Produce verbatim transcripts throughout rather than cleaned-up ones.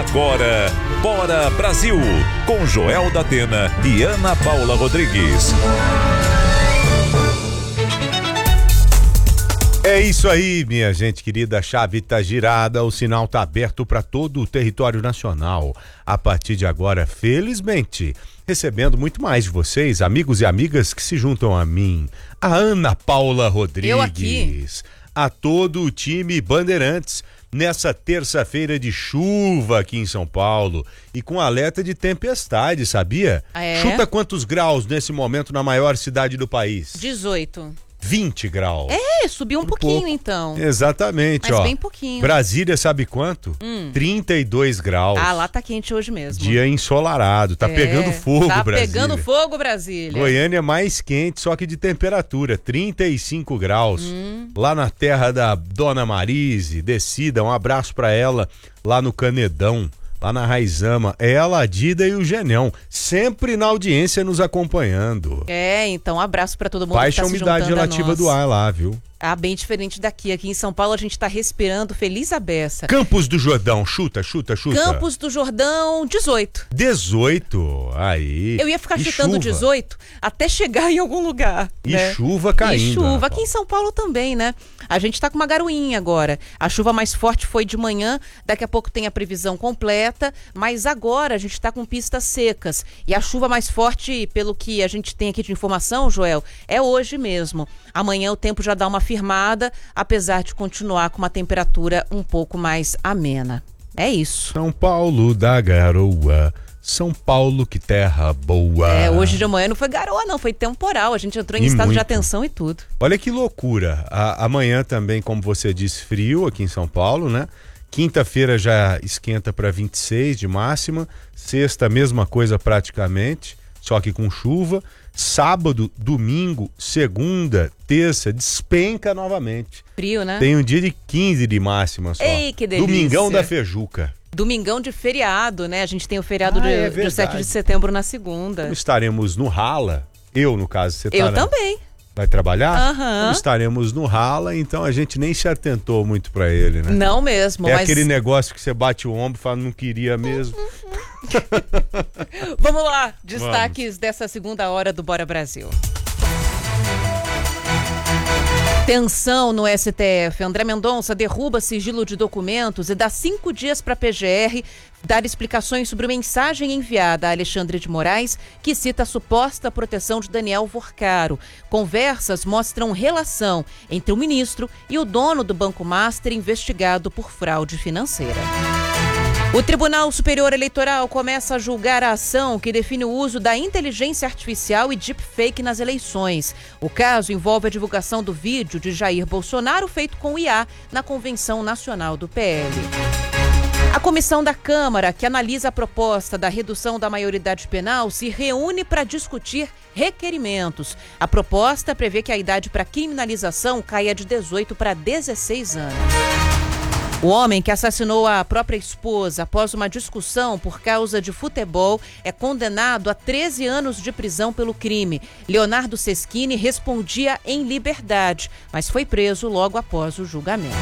Agora, Bora Brasil, com Joel da Atena e Ana Paula Rodrigues. É isso aí, minha gente querida, a chave tá girada, o sinal tá aberto para todo o território nacional. A partir de agora, felizmente, recebendo muito mais de vocês, amigos e amigas que se juntam a mim, a Ana Paula Rodrigues, eu aqui, a todo o time Bandeirantes, nessa terça-feira de chuva aqui em São Paulo e com alerta de tempestade, sabia? É? Chuta quantos graus nesse momento na maior cidade do país? dezoito. vinte graus. É, subiu um Por pouquinho pouco. então. Exatamente, Mas ó. bem pouquinho. Brasília, sabe quanto? Hum. trinta e dois graus. Ah, lá tá quente hoje mesmo. Dia ensolarado, tá É, pegando fogo, tá Brasília. pegando fogo, Brasília. Goiânia é mais quente, só que de temperatura, trinta e cinco graus. Hum. Lá na terra da Dona Marise, descida, um abraço pra ela, lá no Canedão, lá na Raizama. Ela, a Dida e o Genão, sempre na audiência nos acompanhando. É, então um abraço pra todo mundo. Baixa que tá a umidade se juntando a relativa nós. do ar lá, viu? Ah, bem diferente daqui. Aqui em São Paulo a gente tá respirando feliz a beça. Campos do Jordão, chuta, chuta, chuta. Campos do Jordão, dezoito. dezoito, aí. Eu ia ficar E chutando chuva? dezoito até chegar em algum lugar. E né? chuva caindo. E chuva. rapaz. Aqui em São Paulo também, né? A gente tá com uma garoinha agora. A chuva mais forte foi de manhã, daqui a pouco tem a previsão completa, mas agora a gente tá com pistas secas. E a chuva mais forte, pelo que a gente tem aqui de informação, Joel, é hoje mesmo. Amanhã o tempo já dá uma firmada, apesar de continuar com uma temperatura um pouco mais amena. É isso. São Paulo da garoa, São Paulo que terra boa. É, hoje de manhã não foi garoa não, foi temporal, a gente entrou em E estado muito. de atenção e tudo. Olha que loucura, a, amanhã também, como você disse, frio aqui em São Paulo, né? Quinta-feira já esquenta para vinte e seis de máxima, sexta mesma coisa praticamente, só que com chuva. Sábado, domingo, segunda, terça, despenca novamente. Frio, né? Tem um dia de quinze de máxima só. Ei, que delícia. Domingão da Feijuca. Domingão de feriado, né? A gente tem o feriado Ah, de, é de verdade. sete de setembro na segunda. Estaremos no Rala. Eu, no caso, você tá Eu na- também. Vai trabalhar? Aham. Estaremos no Rala, então a gente nem se atentou muito pra ele, né? Não mesmo, É mas aquele negócio que você bate o ombro e fala, não queria mesmo. vamos lá. Destaques dessa segunda hora do Bora Brasil. Tensão no S T F. André Mendonça derruba sigilo de documentos e dá cinco dias para a P G R dar explicações sobre mensagem enviada a Alexandre de Moraes, que cita a suposta proteção de Daniel Vorcaro. Conversas mostram relação entre o ministro e o dono do Banco Master investigado por fraude financeira. O Tribunal Superior Eleitoral começa a julgar a ação que define o uso da inteligência artificial e deepfake nas eleições. O caso envolve a divulgação do vídeo de Jair Bolsonaro feito com I A na Convenção Nacional do P L. A comissão da Câmara, que analisa a proposta da redução da maioridade penal, se reúne para discutir requerimentos. A proposta prevê que a idade para criminalização caia de dezoito para dezesseis anos. O homem que assassinou a própria esposa após uma discussão por causa de futebol é condenado a treze anos de prisão pelo crime. Leonardo Seschini respondia em liberdade, mas foi preso logo após o julgamento.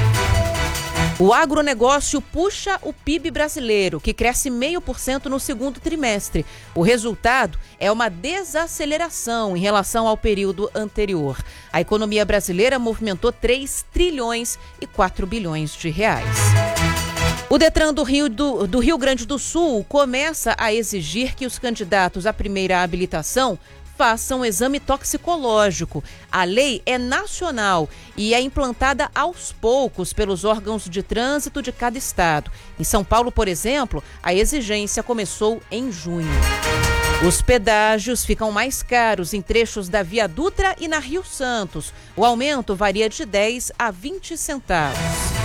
O agronegócio puxa o P I B brasileiro, que cresce zero vírgula cinco por cento no segundo trimestre. O resultado é uma desaceleração em relação ao período anterior. A economia brasileira movimentou três trilhões e quatro bilhões de reais. O Detran do Rio, do, do Rio Grande do Sul começa a exigir que os candidatos à primeira habilitação façam um exame toxicológico. A lei é nacional e é implantada aos poucos pelos órgãos de trânsito de cada estado. Em São Paulo, por exemplo, a exigência começou em junho. Os pedágios ficam mais caros em trechos da Via Dutra e na Rio Santos. O aumento varia de dez a vinte centavos.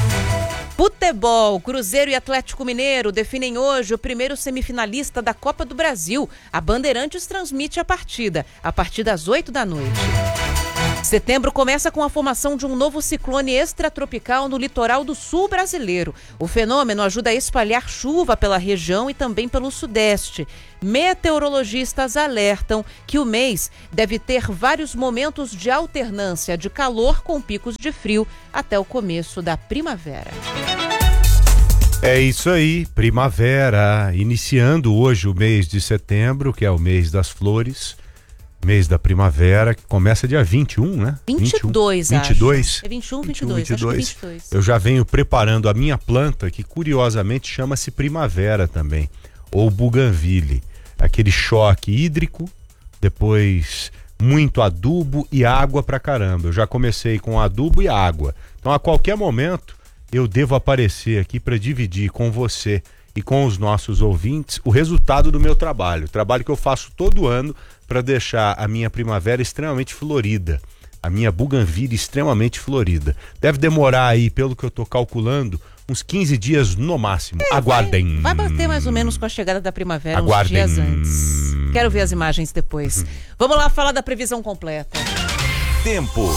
Futebol, Cruzeiro e Atlético Mineiro definem hoje o primeiro semifinalista da Copa do Brasil. A Bandeirantes transmite a partida, a partir das oito da noite. Setembro começa com a formação de um novo ciclone extratropical no litoral do sul brasileiro. O fenômeno ajuda a espalhar chuva pela região e também pelo sudeste. Meteorologistas alertam que o mês deve ter vários momentos de alternância de calor com picos de frio até o começo da primavera. É isso aí, primavera, iniciando hoje o mês de setembro, que é o mês das flores, mês da primavera, que começa dia vinte e um, né? vinte e dois, vinte e dois, acho. É vinte e um, vinte e vinte dois, e acho que dois. vinte e dois. Eu já venho preparando a minha planta, que curiosamente chama-se primavera também, ou buganville, aquele choque hídrico, depois muito adubo e água pra caramba. Eu já comecei com adubo e água. Então a qualquer momento eu devo aparecer aqui para dividir com você e com os nossos ouvintes o resultado do meu trabalho, o trabalho que eu faço todo ano para deixar a minha primavera extremamente florida, a minha buganville extremamente florida. Deve demorar aí, pelo que eu tô calculando, uns quinze dias no máximo. É, Aguardem. Vai, vai bater mais ou menos com a chegada da primavera, Aguardem. uns dias antes. Quero ver as imagens depois. Vamos lá falar da previsão completa. Tempo.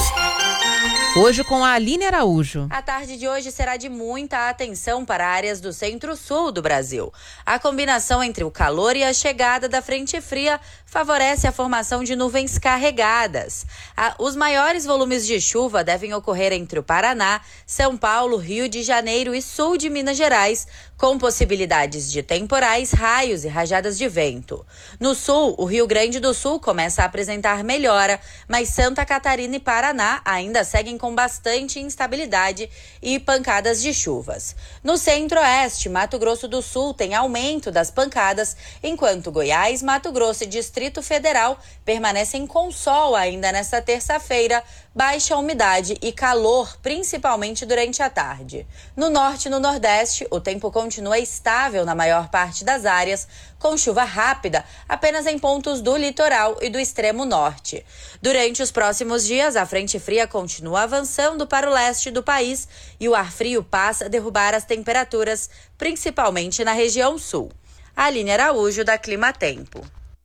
Hoje com a Aline Araújo. A tarde de hoje será de muita atenção para áreas do centro-sul do Brasil. A combinação entre o calor e a chegada da frente fria favorece a formação de nuvens carregadas. A, os maiores volumes de chuva devem ocorrer entre o Paraná, São Paulo, Rio de Janeiro e sul de Minas Gerais, com possibilidades de temporais, raios e rajadas de vento. No sul, o Rio Grande do Sul começa a apresentar melhora, mas Santa Catarina e Paraná ainda seguem com bastante instabilidade e pancadas de chuvas. No centro-oeste, Mato Grosso do Sul tem aumento das pancadas, enquanto Goiás, Mato Grosso e Distrito Federal permanecem com sol ainda nesta terça-feira, baixa umidade e calor, principalmente durante a tarde. No norte e no nordeste, o tempo continua estável na maior parte das áreas, com chuva rápida apenas em pontos do litoral e do extremo norte. Durante os próximos dias, a frente fria continua avançando para o leste do país e o ar frio passa a derrubar as temperaturas, principalmente na região sul. Aline Araújo, da Clima Tempo.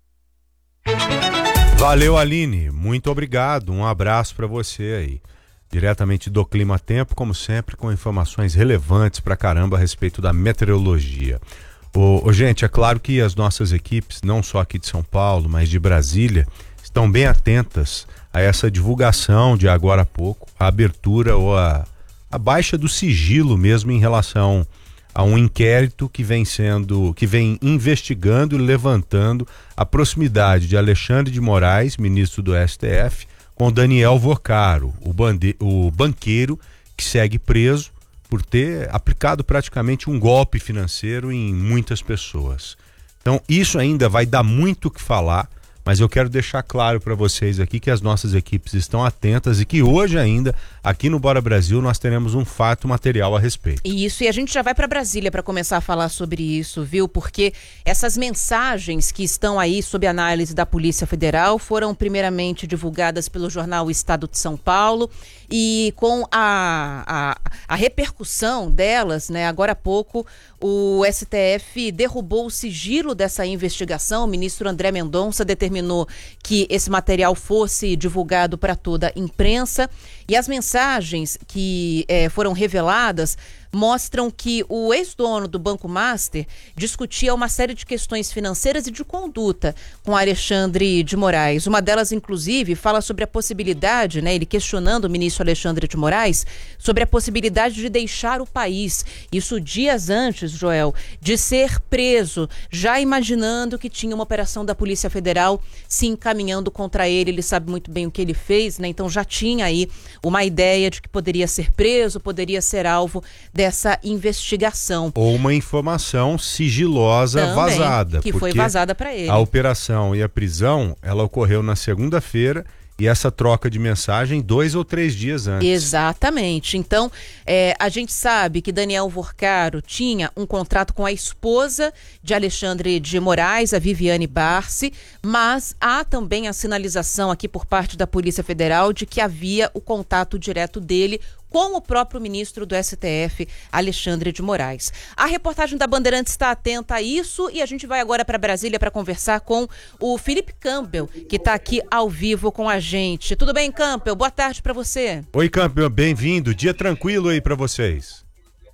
Valeu, Aline, muito obrigado, um abraço para você aí. Diretamente do Clima Tempo, como sempre, com informações relevantes pra caramba a respeito da meteorologia. Ô, ô, gente, é claro que as nossas equipes, não só aqui de São Paulo, mas de Brasília, estão bem atentas a essa divulgação de agora a pouco, a abertura ou a, a baixa do sigilo mesmo em relação a um inquérito que vem sendo, que vem investigando e levantando a proximidade de Alexandre de Moraes, ministro do S T F, com Daniel Vocaro, o, bande, o banqueiro que segue preso por ter aplicado praticamente um golpe financeiro em muitas pessoas. Então isso ainda vai dar muito o que falar, mas eu quero deixar claro para vocês aqui que as nossas equipes estão atentas e que hoje ainda, aqui no Bora Brasil, nós teremos um fato material a respeito. Isso, e a gente já vai para Brasília para começar a falar sobre isso, viu? Porque essas mensagens que estão aí sob análise da Polícia Federal foram primeiramente divulgadas pelo jornal Estado de São Paulo e com a, a, a repercussão delas, né? Agora há pouco o S T F derrubou o sigilo dessa investigação. O ministro André Mendonça determinou que esse material fosse divulgado para toda a imprensa e as mensagens que eh, foram reveladas mostram que o ex-dono do Banco Master discutia uma série de questões financeiras e de conduta com Alexandre de Moraes. Uma delas, inclusive, fala sobre a possibilidade, né, ele questionando o ministro Alexandre de Moraes, sobre a possibilidade de deixar o país. Isso dias antes, Joel, de ser preso, já imaginando que tinha uma operação da Polícia Federal se encaminhando contra ele. Ele sabe muito bem o que ele fez, né? Então já tinha aí uma ideia de que poderia ser preso, poderia ser alvo dessa investigação. Ou uma informação sigilosa também, vazada. Que foi vazada para ele. A operação e a prisão, ela ocorreu na segunda-feira e essa troca de mensagem dois ou três dias antes. Exatamente. Então, é, a gente sabe que Daniel Vocaro tinha um contrato com a esposa de Alexandre de Moraes, a Viviane Barsi, mas há também a sinalização aqui por parte da Polícia Federal de que havia o contato direto dele com o próprio ministro do S T F, Alexandre de Moraes. A reportagem da Bandeirantes está atenta a isso e a gente vai agora para Brasília para conversar com o Felipe Campbell, que está aqui ao vivo com a gente. Tudo bem, Campbell? Boa tarde para você. Oi, Campbell, bem-vindo. Dia tranquilo aí para vocês.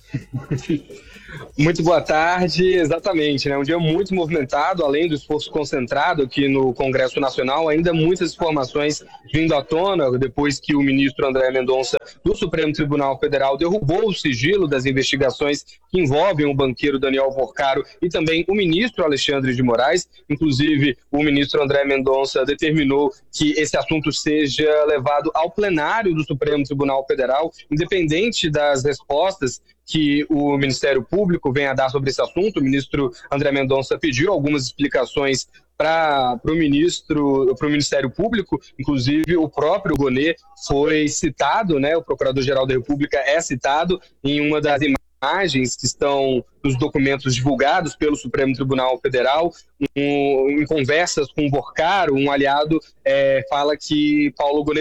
Muito boa tarde, exatamente, né? Um dia muito movimentado, além do esforço concentrado aqui no Congresso Nacional, ainda muitas informações vindo à tona depois que o ministro André Mendonça do Supremo Tribunal Federal derrubou o sigilo das investigações que envolvem o banqueiro Daniel Porcaro e também o ministro Alexandre de Moraes. Inclusive, o ministro André Mendonça determinou que esse assunto seja levado ao plenário do Supremo Tribunal Federal, independente das respostas que o Ministério Público venha a dar sobre esse assunto. O ministro André Mendonça pediu algumas explicações para o ministro, para o Ministério Público, inclusive o próprio Gonê foi citado, né? O Procurador-Geral da República é citado em uma das imagens que estão nos documentos divulgados pelo Supremo Tribunal Federal. Um, em conversas com o Porcaro, um aliado é, fala que Paulo Gonê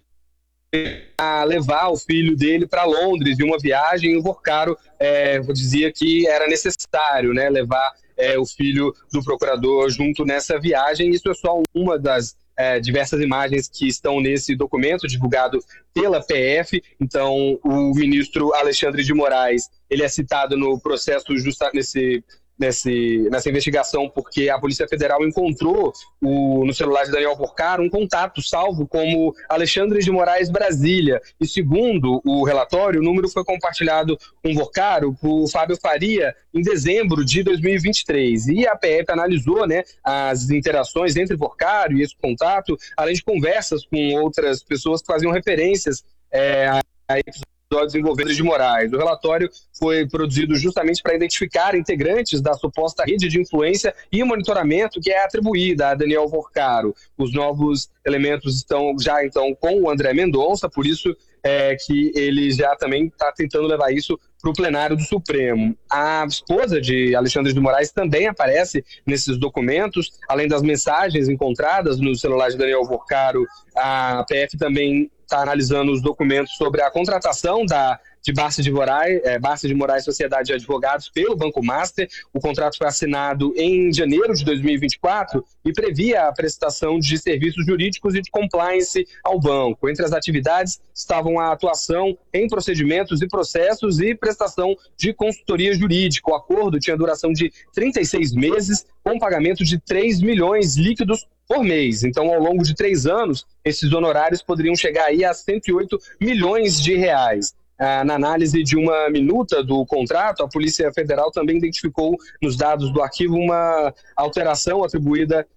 a levar o filho dele para Londres em uma viagem, e o Porcaro é, dizia que era necessário, né, levar é, o filho do procurador junto nessa viagem. Isso é só uma das é, diversas imagens que estão nesse documento divulgado pela P F. Então, o ministro Alexandre de Moraes, ele é citado no processo justa nesse Nesse, nessa investigação, porque a Polícia Federal encontrou o, no celular de Daniel Porcaro um contato salvo como Alexandre de Moraes Brasília. E segundo o relatório, o número foi compartilhado com Porcaro por Fábio Faria em dezembro de dois mil e vinte e três. E a P F analisou, né, as interações entre Porcaro e esse contato, além de conversas com outras pessoas que faziam referências é, a, a episódios envolvendo de Moraes. O relatório foi produzido justamente para identificar integrantes da suposta rede de influência e monitoramento que é atribuída a Daniel Porcaro. Os novos elementos estão já então com o André Mendonça, por isso é que ele já também está tentando levar isso para o plenário do Supremo. A esposa de Alexandre de Moraes também aparece nesses documentos, além das mensagens encontradas no celular de Daniel Porcaro. A P F também está analisando os documentos sobre a contratação da, de Bárcia de Moraes, é, Bárcia de Moraes Sociedade de Advogados pelo Banco Master. O contrato foi assinado em janeiro de dois mil e vinte e quatro e previa a prestação de serviços jurídicos e de compliance ao banco. Entre as atividades estavam a atuação em procedimentos e processos e prestação de consultoria jurídica. O acordo tinha duração de trinta e seis meses, com pagamento de três milhões líquidos por mês. Então, ao longo de três anos, esses honorários poderiam chegar aí a cento e oito milhões de reais. Ah, na análise de uma minuta do contrato, a Polícia Federal também identificou nos dados do arquivo uma alteração atribuída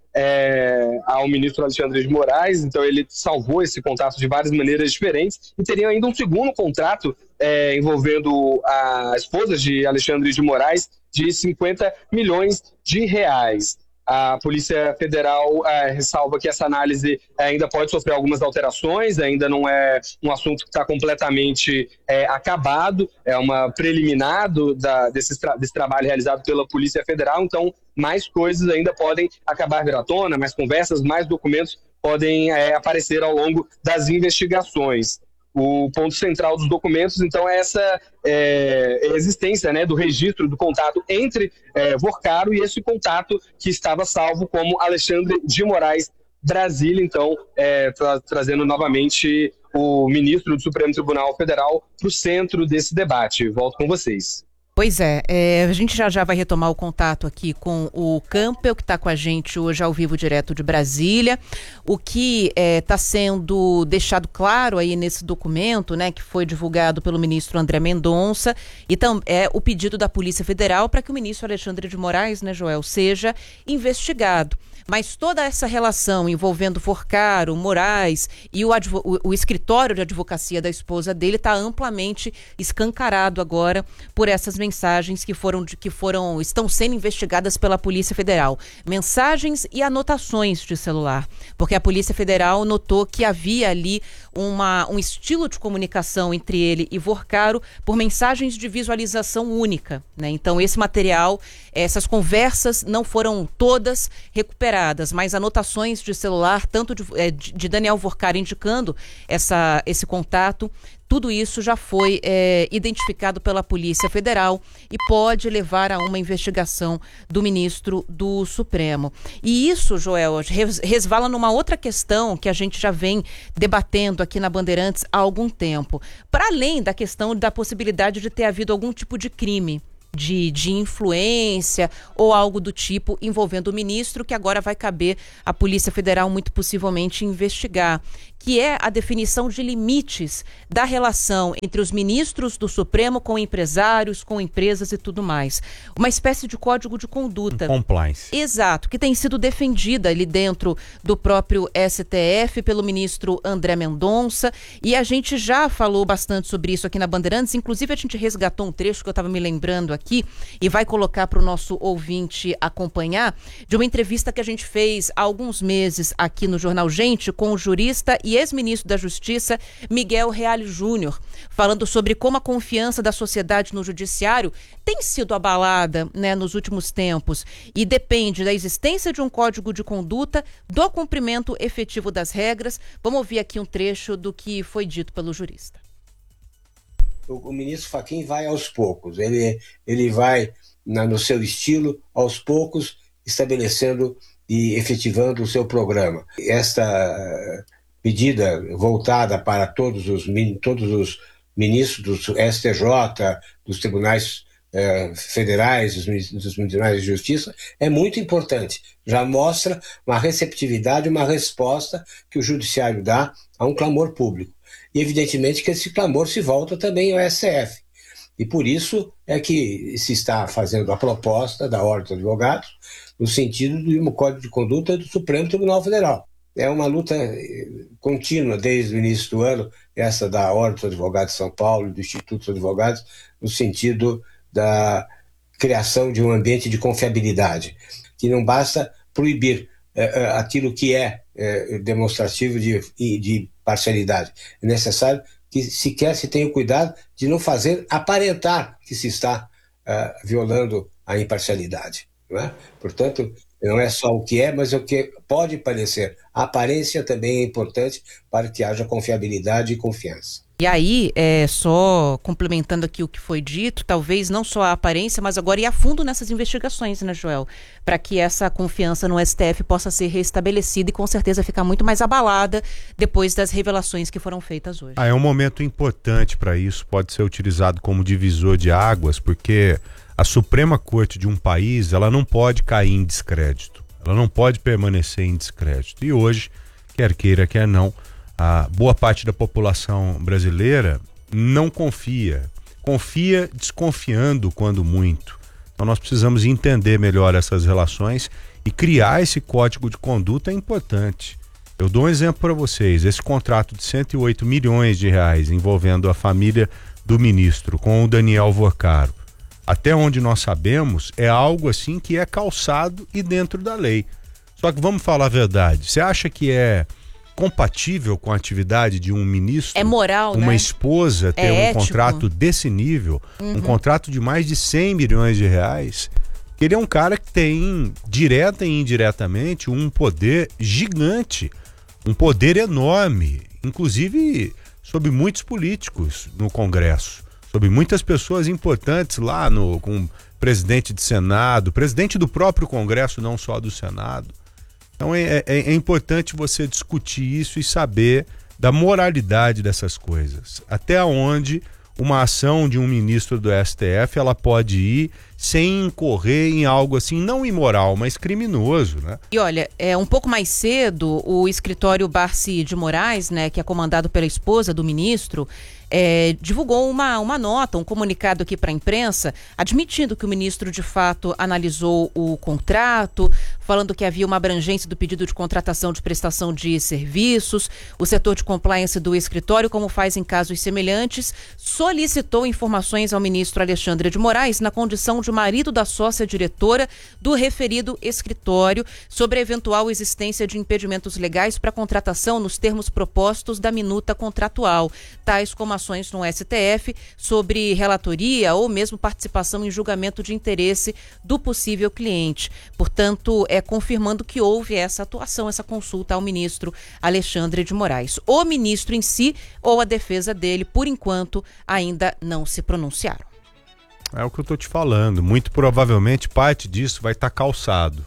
é, ao ministro Alexandre de Moraes. Então, ele salvou esse contrato de várias maneiras diferentes e teria ainda um segundo contrato é, envolvendo a esposa de Alexandre de Moraes de cinquenta milhões de reais. A Polícia Federal é, ressalva que essa análise ainda pode sofrer algumas alterações, ainda não é um assunto que está completamente é, acabado, é uma preliminar do, da, desse, tra desse trabalho realizado pela Polícia Federal. Então, mais coisas ainda podem acabar vir à tona, mais conversas, mais documentos podem é, aparecer ao longo das investigações. O ponto central dos documentos, então, é essa é, existência, né, do registro do contato entre é, Porcaro e esse contato que estava salvo como Alexandre de Moraes Brasília. Então, é, tra trazendo novamente o ministro do Supremo Tribunal Federal para o centro desse debate. Volto com vocês. Pois é, é, a gente já já vai retomar o contato aqui com o Campbell, que está com a gente hoje ao vivo direto de Brasília. O que está é, sendo deixado claro aí nesse documento, né, que foi divulgado pelo ministro André Mendonça, e tam, é o pedido da Polícia Federal para que o ministro Alexandre de Moraes, né, Joel, seja investigado. Mas toda essa relação envolvendo Porcaro, Moraes e o, o, o escritório de advocacia da esposa dele está amplamente escancarado agora por essas mensagens que foram, que foram, estão sendo investigadas pela Polícia Federal. Mensagens e anotações de celular, porque a Polícia Federal notou que havia ali uma, um estilo de comunicação entre ele e Porcaro por mensagens de visualização única, né? Então esse material, essas conversas não foram todas recuperadas, mas anotações de celular, tanto de, de Daniel Porcaro indicando essa, esse contato, tudo isso já foi é, identificado pela Polícia Federal e pode levar a uma investigação do ministro do Supremo. E isso, Joel, resvala numa outra questão que a gente já vem debatendo aqui na Bandeirantes há algum tempo. Para além da questão da possibilidade de ter havido algum tipo de crime, De, de influência ou algo do tipo envolvendo o ministro, que agora vai caber à Polícia Federal muito possivelmente investigar, que é a definição de limites da relação entre os ministros do Supremo com empresários, com empresas e tudo mais. Uma espécie de código de conduta. Um compliance. Exato, que tem sido defendida ali dentro do próprio S T F pelo ministro André Mendonça, e a gente já falou bastante sobre isso aqui na Bandeirantes, inclusive a gente resgatou um trecho que eu estava me lembrando aqui e vai colocar para o nosso ouvinte acompanhar, de uma entrevista que a gente fez há alguns meses aqui no Jornal Gente com o jurista e ex-ministro da Justiça Miguel Reale Júnior, falando sobre como a confiança da sociedade no judiciário tem sido abalada, né, nos últimos tempos, e depende da existência de um código de conduta, do cumprimento efetivo das regras. Vamos ouvir aqui um trecho do que foi dito pelo jurista. O, o ministro Fachin vai aos poucos, ele, ele vai na, no seu estilo, aos poucos, estabelecendo e efetivando o seu programa. Esta medida voltada para todos os, todos os ministros do S T J, dos tribunais eh, federais, dos, dos tribunais de justiça, é muito importante. Já mostra uma receptividade, uma resposta que o judiciário dá a um clamor público. E evidentemente que esse clamor se volta também ao S T F. E por isso é que se está fazendo a proposta da Ordem dos Advogados no sentido de um código de conduta do Supremo Tribunal Federal. É uma luta contínua desde o início do ano, essa da Ordem dos Advogados de São Paulo e do Instituto dos Advogados, no sentido da criação de um ambiente de confiabilidade, que não basta proibir é, aquilo que é, é demonstrativo de, de parcialidade. É necessário que sequer se tenha o cuidado de não fazer aparentar que se está uh, violando a imparcialidade. Não é? Portanto, não é só o que é, mas o que pode parecer. A aparência também é importante para que haja confiabilidade e confiança. E aí, é, só complementando aqui o que foi dito, talvez não só a aparência, mas agora ir a fundo nessas investigações, né, Joel? Para que essa confiança no S T F possa ser restabelecida e com certeza ficar muito mais abalada depois das revelações que foram feitas hoje. Ah, é um momento importante para isso, pode ser utilizado como divisor de águas, porque a Suprema Corte de um país, ela não pode cair em descrédito, ela não pode permanecer em descrédito. E hoje, quer queira, quer não, a boa parte da população brasileira não confia, confia desconfiando quando muito. Então nós precisamos entender melhor essas relações e criar esse código de conduta é importante. Eu dou um exemplo para vocês, esse contrato de cento e oito milhões de reais envolvendo a família do ministro com o Daniel Vorcaro, até onde nós sabemos, é algo assim que é calçado e dentro da lei. Só que vamos falar a verdade, você acha que é compatível com a atividade de um ministro? É moral, uma né? esposa ter é um ético. Contrato desse nível, uhum. um contrato de mais de cem milhões de reais? Ele é um cara que tem, direta e indiretamente, um poder gigante, um poder enorme, inclusive sobre muitos políticos no Congresso, sobre muitas pessoas importantes lá, no, com o presidente de Senado, presidente do próprio Congresso, não só do Senado. Então é, é, é importante você discutir isso e saber da moralidade dessas coisas. Até onde uma ação de um ministro do S T F ela pode ir sem incorrer em algo assim, não imoral, mas criminoso, né? E olha, é, um pouco mais cedo, o escritório Barci de Moraes, né, que é comandado pela esposa do ministro, É, divulgou uma, uma nota, um comunicado aqui para a imprensa, admitindo que o ministro de fato analisou o contrato, falando que havia uma abrangência do pedido de contratação de prestação de serviços. O setor de compliance do escritório, como faz em casos semelhantes, solicitou informações ao ministro Alexandre de Moraes na condição de marido da sócia diretora do referido escritório sobre a eventual existência de impedimentos legais para contratação nos termos propostos da minuta contratual, tais como a informações no S T F sobre relatoria ou mesmo participação em julgamento de interesse do possível cliente. Portanto, é confirmando que houve essa atuação, essa consulta ao ministro Alexandre de Moraes. O ministro em si ou a defesa dele, por enquanto, ainda não se pronunciaram. É o que eu estou te falando. Muito provavelmente parte disso vai estar calçado,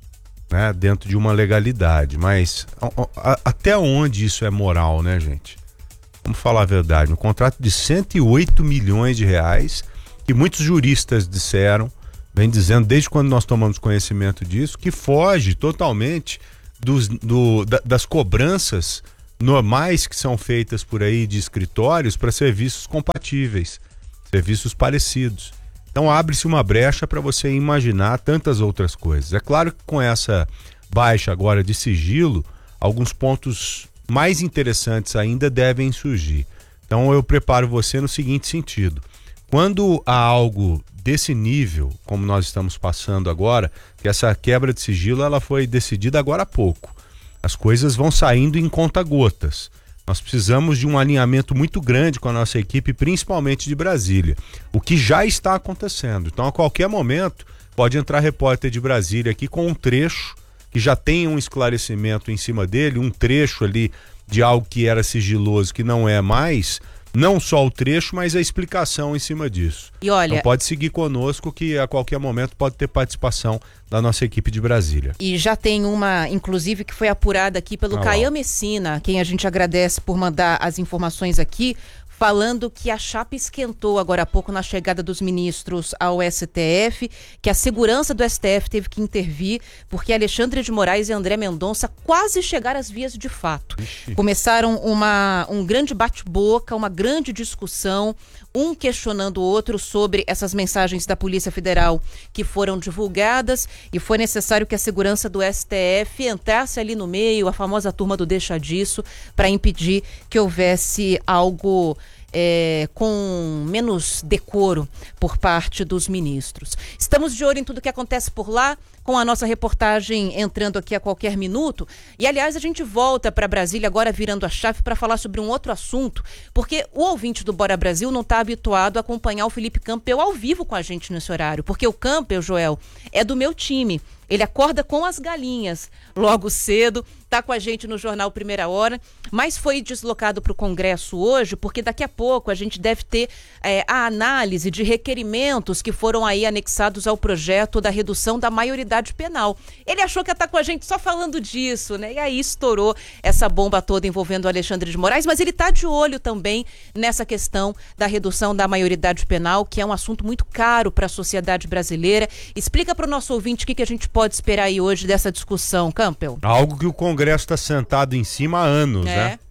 né, dentro de uma legalidade. Mas a, a, até onde isso é moral, né, gente? Vamos falar a verdade. Um contrato de cento e oito milhões de reais, que muitos juristas disseram, vem dizendo desde quando nós tomamos conhecimento disso, que foge totalmente dos, do, da, das cobranças normais que são feitas por aí de escritórios para serviços compatíveis, serviços parecidos. Então abre-se uma brecha para você imaginar tantas outras coisas. É claro que com essa baixa agora de sigilo, alguns pontos mais interessantes ainda devem surgir. Então eu preparo você no seguinte sentido: quando há algo desse nível, como nós estamos passando agora, que essa quebra de sigilo ela foi decidida agora há pouco, as coisas vão saindo em conta-gotas. Nós precisamos de um alinhamento muito grande com a nossa equipe, principalmente de Brasília, o que já está acontecendo. Então, a qualquer momento, pode entrar repórter de Brasília aqui com um trecho que já tem um esclarecimento em cima dele, um trecho ali de algo que era sigiloso, que não é mais, não só o trecho, mas a explicação em cima disso. E olha, então pode seguir conosco que a qualquer momento pode ter participação da nossa equipe de Brasília. E já tem uma, inclusive, que foi apurada aqui pelo ah, Caian Messina, quem a gente agradece por mandar as informações aqui, falando que a chapa esquentou agora há pouco na chegada dos ministros ao S T F, que a segurança do S T F teve que intervir, porque Alexandre de Moraes e André Mendonça quase chegaram às vias de fato. Ixi. Começaram uma, um grande bate-boca, uma grande discussão, um questionando o outro sobre essas mensagens da Polícia Federal que foram divulgadas, e foi necessário que a segurança do S T F entrasse ali no meio, a famosa turma do deixa disso, para impedir que houvesse algo É, com menos decoro por parte dos ministros. Estamos de olho em tudo que acontece por lá, com a nossa reportagem entrando aqui a qualquer minuto. E, aliás, a gente volta para Brasília agora virando a chave para falar sobre um outro assunto, porque o ouvinte do Bora Brasil não está habituado a acompanhar o Felipe Campbell ao vivo com a gente nesse horário, porque o Campbell, Joel, é do meu time. Ele acorda com as galinhas logo cedo, está com a gente no Jornal Primeira Hora, mas foi deslocado para o Congresso hoje, porque daqui a pouco a gente deve ter é, a análise de requerimentos que foram aí anexados ao projeto da redução da maioridade penal. Ele achou que ia estar com a gente só falando disso, né? E aí estourou essa bomba toda envolvendo o Alexandre de Moraes, mas ele está de olho também nessa questão da redução da maioridade penal, que é um assunto muito caro para a sociedade brasileira. Explica para o nosso ouvinte o que, que a gente pode esperar aí hoje dessa discussão, Campbell. Algo que o Congresso está sentado em cima há anos, é. né?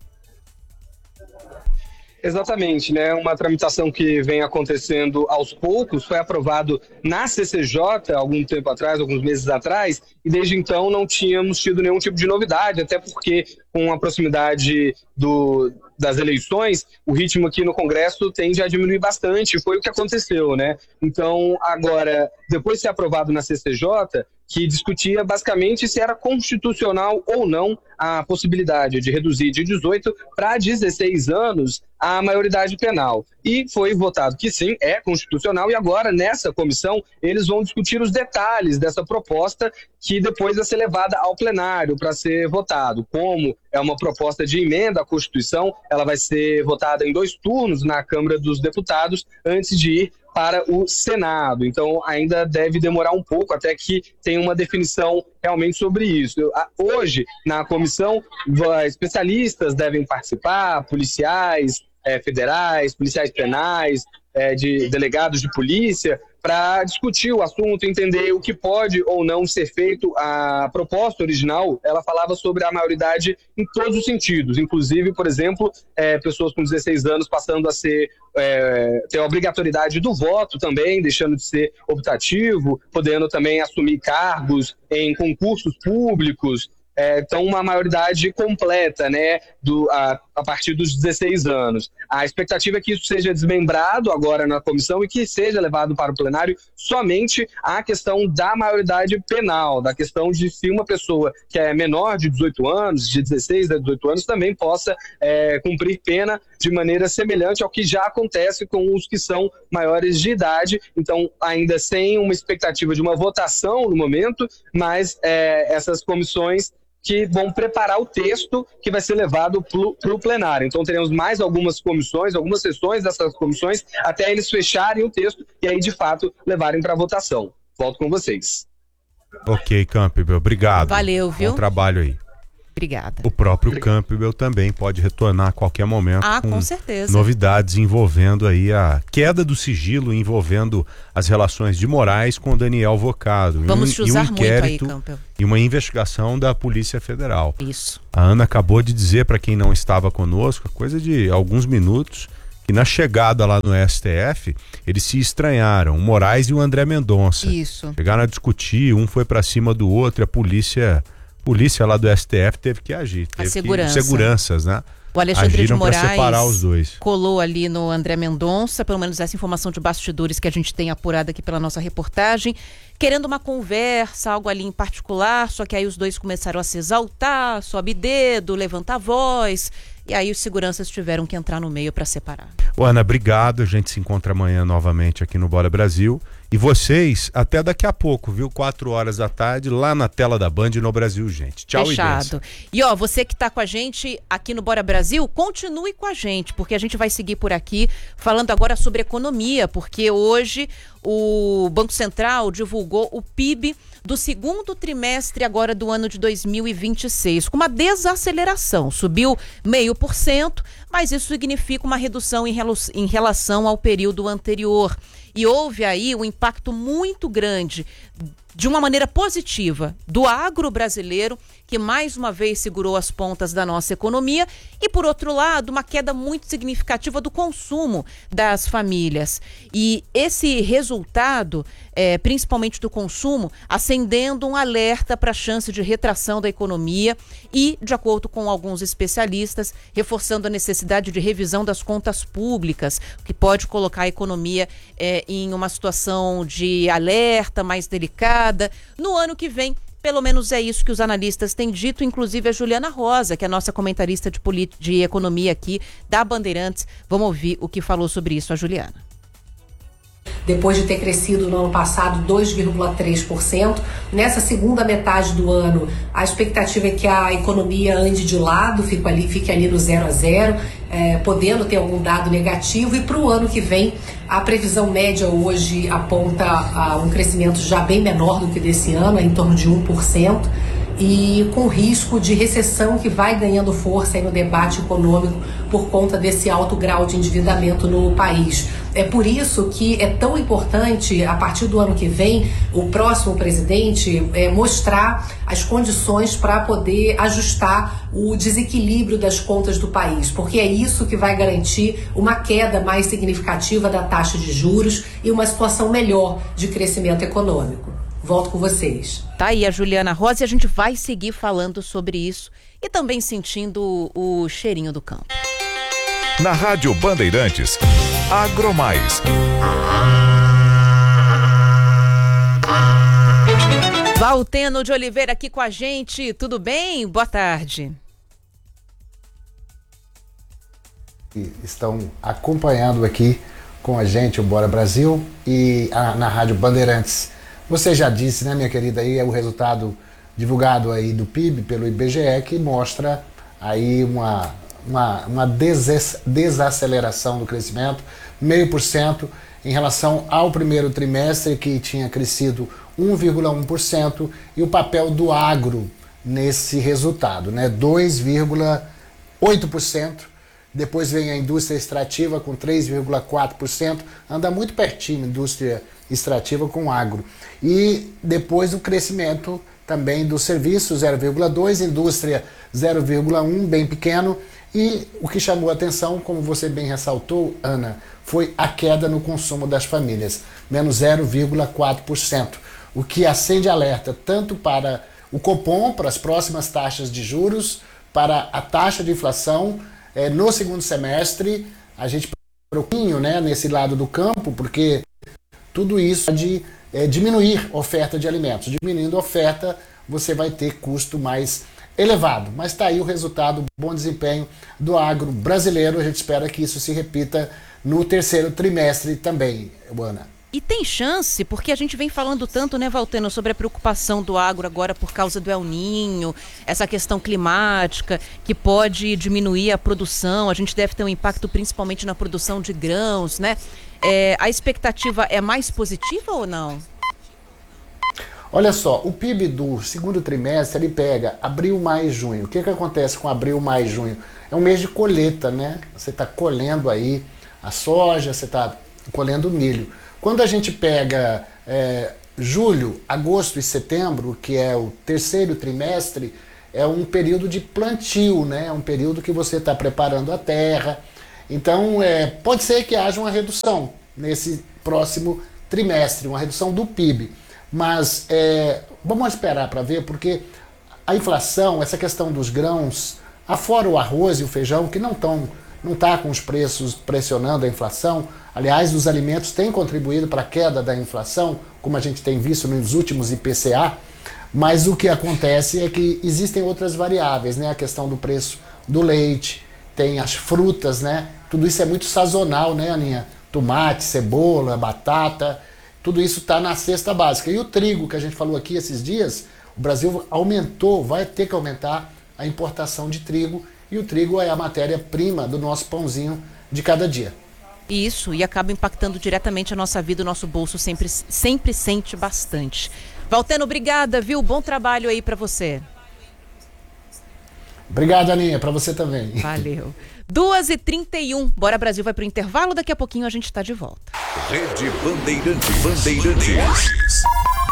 Exatamente, né? Uma tramitação que vem acontecendo aos poucos, foi aprovado na C C J algum tempo atrás, alguns meses atrás, e desde então não tínhamos tido nenhum tipo de novidade, até porque com a proximidade do, das eleições, o ritmo aqui no Congresso tende a diminuir bastante, foi o que aconteceu, né? Então, agora, depois de ser aprovado na C C J, que discutia basicamente se era constitucional ou não a possibilidade de reduzir de dezoito para dezesseis anos a maioridade penal. E foi votado que sim, é constitucional, e agora nessa comissão eles vão discutir os detalhes dessa proposta, que depois vai ser levada ao plenário para ser votado. Como é uma proposta de emenda à Constituição, ela vai ser votada em dois turnos na Câmara dos Deputados antes de ir para o Senado. Então ainda deve demorar um pouco até que tenha uma definição realmente sobre isso. Hoje, na comissão, especialistas devem participar, policiais é, federais, policiais penais, é, de delegados de polícia, para discutir o assunto, entender o que pode ou não ser feito. A proposta original, ela falava sobre a maioridade em todos os sentidos, inclusive, por exemplo, é, pessoas com dezesseis anos passando a ser, é, ter a obrigatoriedade do voto também, deixando de ser optativo, podendo também assumir cargos em concursos públicos. É, então, uma maioridade completa, né, do, a, a partir dos dezesseis anos. A expectativa é que isso seja desmembrado agora na comissão e que seja levado para o plenário somente a questão da maioridade penal, da questão de se uma pessoa que é menor de dezoito anos, de dezesseis a dezoito anos, também possa é, cumprir pena de maneira semelhante ao que já acontece com os que são maiores de idade, então ainda sem uma expectativa de uma votação no momento, mas é, essas comissões que vão preparar o texto que vai ser levado para o plenário. Então teremos mais algumas comissões, algumas sessões dessas comissões, até eles fecharem o texto e aí de fato levarem para votação. Volto com vocês. Ok, Campbell, obrigado. Valeu, viu? Bom trabalho aí. Obrigada. O próprio Campbell também pode retornar a qualquer momento. Ah, com, com certeza. Novidades envolvendo aí a queda do sigilo, envolvendo as relações de Moraes com Daniel Vocado. Vamos e um, te usar e um inquérito muito aí, Campbell. E uma investigação da Polícia Federal. Isso. A Ana acabou de dizer para quem não estava conosco, coisa de alguns minutos, que na chegada lá no S T F, eles se estranharam, o Moraes e o André Mendonça. Isso. Chegaram a discutir, um foi para cima do outro, a polícia... polícia lá do S T F teve que agir. Teve a segurança. Que, seguranças, né? O Alexandre Agiram de Moraes separar os dois. colou ali no André Mendonça, pelo menos essa informação de bastidores que a gente tem apurado aqui pela nossa reportagem, querendo uma conversa, algo ali em particular, só que aí os dois começaram a se exaltar, sobe dedo, levanta a voz, e aí os seguranças tiveram que entrar no meio para separar. Ô, Ana, obrigado, a gente se encontra amanhã novamente aqui no Bora Brasil. E vocês, até daqui a pouco, viu? Quatro horas da tarde, lá na tela da Band no Brasil, gente. Tchau. Fechado. E, e ó, você que tá com a gente aqui no Bora Brasil, continue com a gente, porque a gente vai seguir por aqui falando agora sobre economia, porque hoje o Banco Central divulgou o P I B do segundo trimestre agora do ano de dois mil e vinte e seis, com uma desaceleração, subiu meio por cento, mas isso significa uma redução em, relo- em relação ao período anterior. E houve aí um impacto muito grande, de uma maneira positiva, do agro brasileiro, que mais uma vez segurou as pontas da nossa economia, e por outro lado, uma queda muito significativa do consumo das famílias. E esse resultado, é, principalmente do consumo, acendendo um alerta para a chance de retração da economia e, de acordo com alguns especialistas, reforçando a necessidade de revisão das contas públicas, o que pode colocar a economia é, em uma situação de alerta mais delicada. No ano que vem, pelo menos é isso que os analistas têm dito, inclusive a Juliana Rosa, que é a nossa comentarista de, polit- de economia aqui da Bandeirantes. Vamos ouvir o que falou sobre isso a Juliana. Depois de ter crescido no ano passado dois vírgula três por cento, nessa segunda metade do ano a expectativa é que a economia ande de lado, fique ali, fique ali no zero a zero, é, podendo ter algum dado negativo, e para o ano que vem a previsão média hoje aponta a um crescimento já bem menor do que desse ano, é em torno de um por cento, e com risco de recessão que vai ganhando força aí no debate econômico por conta desse alto grau de endividamento no país. É por isso que é tão importante, a partir do ano que vem, o próximo presidente é, mostrar as condições para poder ajustar o desequilíbrio das contas do país, porque é isso que vai garantir uma queda mais significativa da taxa de juros e uma situação melhor de crescimento econômico. Volto com vocês. Tá aí a Juliana Rosa, e a gente vai seguir falando sobre isso e também sentindo o, o cheirinho do campo. Na Rádio Bandeirantes, Agromais. Valteno de Oliveira aqui com a gente, tudo bem? Boa tarde. Estão acompanhando aqui com a gente o Bora Brasil e a, na Rádio Bandeirantes. Você já disse, né, minha querida, aí é o resultado divulgado aí do P I B pelo I B G E, que mostra aí uma, uma, uma des- desaceleração do crescimento, meio por cento em relação ao primeiro trimestre, que tinha crescido um vírgula um por cento, e o papel do agro nesse resultado, né, dois vírgula oito por cento. Depois vem a indústria extrativa com três vírgula quatro por cento, anda muito pertinho a indústria extrativa com agro. E depois o crescimento também do serviço, zero vírgula dois por cento, indústria zero vírgula um por cento, bem pequeno. E o que chamou a atenção, como você bem ressaltou, Ana, foi a queda no consumo das famílias, menos zero vírgula quatro por cento, o que acende alerta tanto para o Copom, para as próximas taxas de juros, para a taxa de inflação. É, no segundo semestre, a gente pouquinho, né, nesse lado do campo, porque tudo isso pode é, diminuir a oferta de alimentos. Diminuindo a oferta, você vai ter custo mais elevado. Mas está aí o resultado, bom desempenho do agro brasileiro. A gente espera que isso se repita no terceiro trimestre também, Ana. E tem chance, porque a gente vem falando tanto, né, Valteno, sobre a preocupação do agro agora por causa do El Niño, essa questão climática que pode diminuir a produção, a gente deve ter um impacto principalmente na produção de grãos, né? É, a expectativa é mais positiva ou não? Olha só, o P I B do segundo trimestre, ele pega abril, maio, junho. O que que acontece com abril, maio, junho? É um mês de colheita, né? Você está colhendo aí a soja, você está colhendo o milho. Quando a gente pega é, julho, agosto e setembro, que é o terceiro trimestre, é um período de plantio, né? É um período que você está preparando a terra. Então, é, pode ser que haja uma redução nesse próximo trimestre, uma redução do P I B. Mas é, vamos esperar para ver, porque a inflação, essa questão dos grãos, afora o arroz e o feijão, que não estão, não está com os preços pressionando a inflação. Aliás, os alimentos têm contribuído para a queda da inflação, como a gente tem visto nos últimos I P C A, mas o que acontece é que existem outras variáveis, né? A questão do preço do leite, tem as frutas, né? Tudo isso é muito sazonal, né, Aninha? Tomate, cebola, batata, tudo isso está na cesta básica. E o trigo, que a gente falou aqui esses dias, o Brasil aumentou, vai ter que aumentar a importação de trigo, e o trigo é a matéria-prima do nosso pãozinho de cada dia. Isso, e acaba impactando diretamente a nossa vida, o nosso bolso sempre, sempre sente bastante. Valteno, obrigada, viu? Bom trabalho aí para você. Obrigado, Aninha, para você também. Valeu. duas e trinta e um, Bora Brasil vai pro intervalo, daqui a pouquinho a gente está de volta. Rede Bandeirantes. Bandeirantes.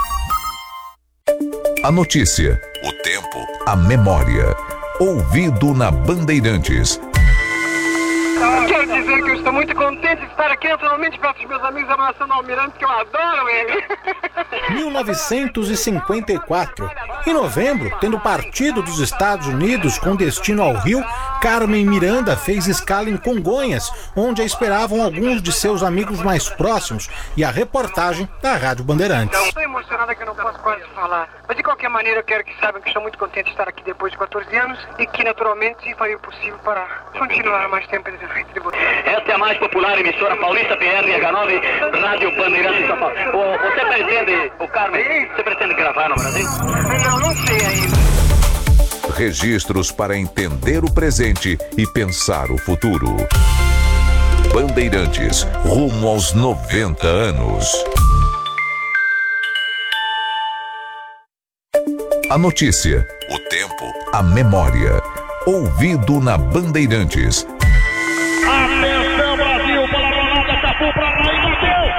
A notícia, o tempo, a memória. Ouvido na Bandeirantes. Quero dizer que eu estou muito contente de estar aqui naturalmente perto dos meus amigos abraçando o Almirante, que eu adoro ele. mil novecentos e cinquenta e quatro. Em novembro, tendo partido dos Estados Unidos com destino ao Rio, Carmen Miranda fez escala em Congonhas, onde a esperavam alguns de seus amigos mais próximos, e a reportagem da Rádio Bandeirantes. Estou emocionada que eu não posso quase falar, mas de qualquer maneira eu quero que saibam que estou muito contente de estar aqui depois de quatorze anos e que naturalmente farei o possível para continuar mais tempo nesse feito de você. Esta é a mais popular emissora paulista P R H nove, Rádio Bandeirantes de São Paulo. O, você pretende, o Carmen, você pretende gravar no Brasil? Não, não sei ainda. Registros para entender o presente e pensar o futuro. Bandeirantes, rumo aos noventa anos. A notícia, o tempo, a memória. Ouvido na Bandeirantes. Atenção, Brasil, para a Ronaldo, Cafu para lá e bateu!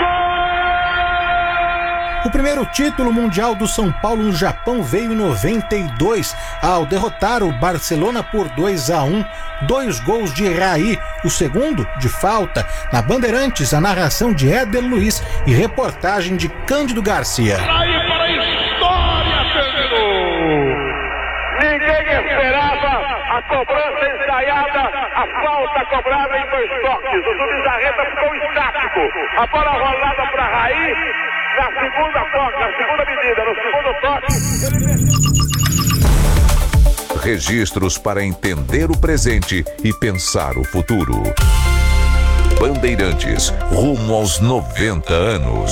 O primeiro título mundial do São Paulo no Japão veio em noventa e dois, ao derrotar o Barcelona por dois a um, dois gols de Raí, o segundo de falta. Na Bandeirantes, a narração de Éder Luiz e reportagem de Cândido Garcia. Raí para a história, terminou! Ninguém esperava a cobrança ensaiada, a falta cobrada em dois toques. O Subizarreta ficou estático. A bola rolada para Raí. Na segunda toque, na segunda medida, no segundo toque. Registros para entender o presente e pensar o futuro. Bandeirantes, rumo aos noventa anos.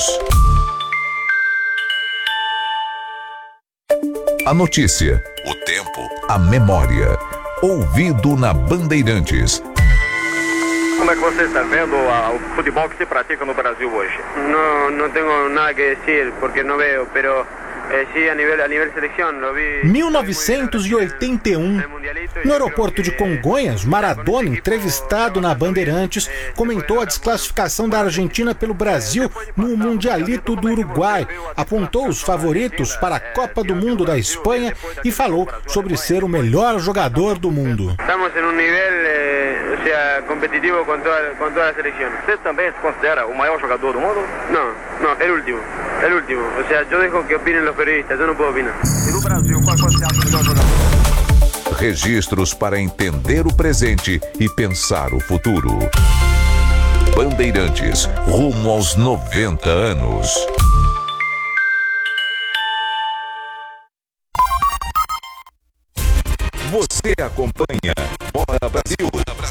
A notícia, o tempo, a memória. Ouvido na Bandeirantes. Como é que você está vendo a, o futebol que se pratica no Brasil hoje? Não, não tenho nada que dizer, porque não vejo, pero eh, sí, a nível, a nível seleção, lo vi. mil novecentos e oitenta e um. No aeroporto de Congonhas, Maradona, entrevistado na Bandeirantes, comentou a desclassificação da Argentina pelo Brasil no Mundialito do Uruguai, apontou os favoritos para a Copa do Mundo da Espanha e falou sobre ser o melhor jogador do mundo. Estamos em um nível eh, sea, competitivo com toda, com toda a seleção. Você também se considera o maior jogador do mundo? Não, não, é o último, é o último. Ou seja, eu deixo que opinem os periodistas, eu não posso opinar. E no Brasil, qual você acha o melhor jogador? Registros para entender o presente e pensar o futuro. Bandeirantes, rumo aos noventa anos. Você acompanha Bora Brasil.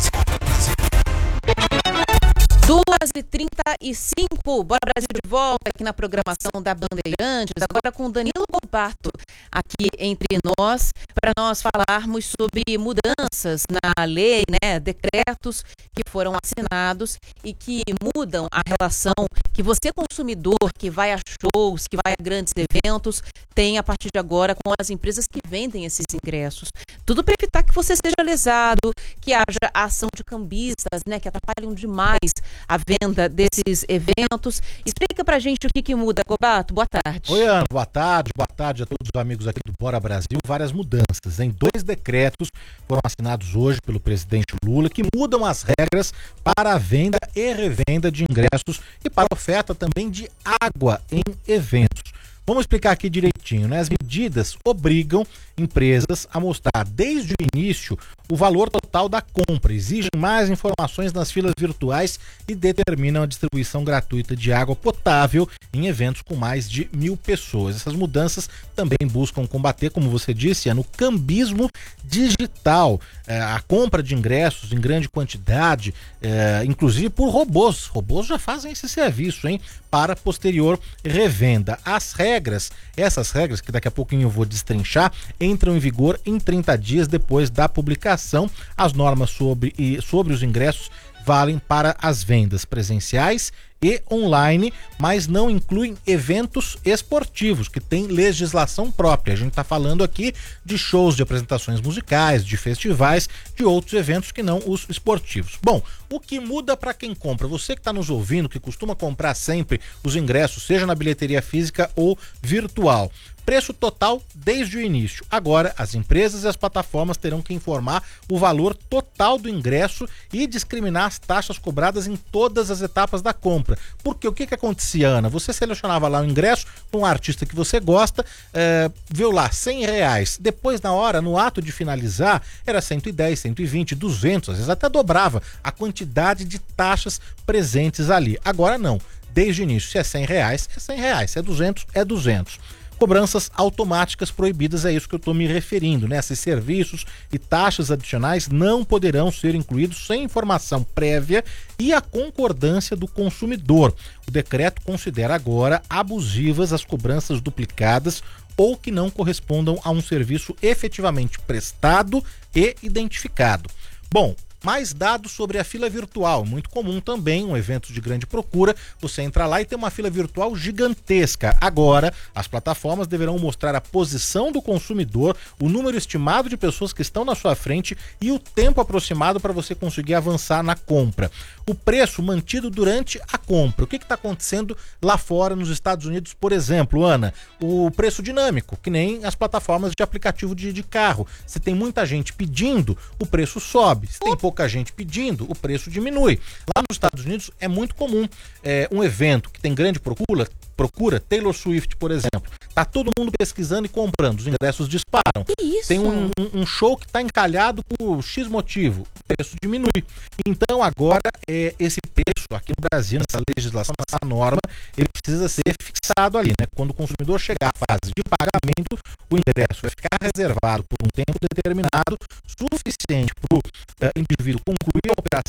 duas e trinta e cinco, Bora Brasil de volta aqui na programação da Bandeirantes, agora com Danilo Gobato aqui entre nós, para nós falarmos sobre mudanças na lei, né, decretos que foram assinados e que mudam a relação que você, consumidor, que vai a shows, que vai a grandes eventos, tem a partir de agora com as empresas que vendem esses ingressos. Tudo para evitar que você seja lesado, que haja ação de cambistas, né, que atrapalham demais a venda desses eventos. Explica pra gente o que, que muda, Gobato. Boa tarde. Oi, Ana. Boa tarde. Boa tarde a todos os amigos aqui do Bora Brasil. Várias mudanças, em dois decretos foram assinados hoje pelo presidente Lula que mudam as regras para a venda e revenda de ingressos e para a oferta também de água em eventos. Vamos explicar aqui direitinho, né? As medidas obrigam empresas a mostrar desde o início o valor total da compra, exigem mais informações nas filas virtuais e determinam a distribuição gratuita de água potável em eventos com mais de mil pessoas. Essas mudanças também buscam combater, como você disse, é no cambismo digital, é, a compra de ingressos em grande quantidade, é, inclusive por robôs. Robôs já fazem esse serviço, hein? Para posterior revenda. As regras, essas regras que daqui a pouquinho eu vou destrinchar, entram em vigor em trinta dias depois da publicação. As normas sobre, e, sobre os ingressos valem para as vendas presenciais e online, mas não incluem eventos esportivos, que tem legislação própria. A gente está falando aqui de shows, de apresentações musicais, de festivais, de outros eventos que não os esportivos. Bom, o que muda para quem compra? Você que está nos ouvindo, que costuma comprar sempre os ingressos, seja na bilheteria física ou virtual. Preço total desde o início. Agora, as empresas e as plataformas terão que informar o valor total do ingresso e discriminar as taxas cobradas em todas as etapas da compra. Porque o que que acontecia, Ana? Você selecionava lá o ingresso com um artista que você gosta, é, viu lá cem reais. Depois, na hora, no ato de finalizar, era cento e dez, cento e vinte, duzentos, às vezes até dobrava a quantidade de taxas presentes ali. Agora não. Desde o início, se é cem reais, é cem reais. Se é duzentos, é duzentos. Cobranças automáticas proibidas, é isso que eu estou me referindo, né? Esses serviços e taxas adicionais não poderão ser incluídos sem informação prévia e a concordância do consumidor. O decreto considera agora abusivas as cobranças duplicadas ou que não correspondam a um serviço efetivamente prestado e identificado. Bom, mais dados sobre a fila virtual, muito comum também, um evento de grande procura, você entra lá e tem uma fila virtual gigantesca. Agora, as plataformas deverão mostrar a posição do consumidor, o número estimado de pessoas que estão na sua frente e o tempo aproximado para você conseguir avançar na compra. O preço mantido durante a compra. O que está acontecendo lá fora, nos Estados Unidos, por exemplo, Ana? O preço dinâmico, que nem as plataformas de aplicativo de, de carro. Se tem muita gente pedindo, o preço sobe. Se tem pouca gente pedindo, o preço diminui. Lá nos Estados Unidos é muito comum é, um evento que tem grande procura, procura, Taylor Swift, por exemplo. Tá todo mundo pesquisando e comprando, os ingressos disparam. Que isso? Tem um, um, um show que está encalhado por X motivo, o preço diminui. Então agora é, esse preço aqui no Brasil, nessa legislação, nessa norma, ele precisa ser fixado ali, né? Quando o consumidor chegar à fase de pagamento, o ingresso vai ficar reservado por um tempo determinado, suficiente para o uh, indivíduo concluir a operação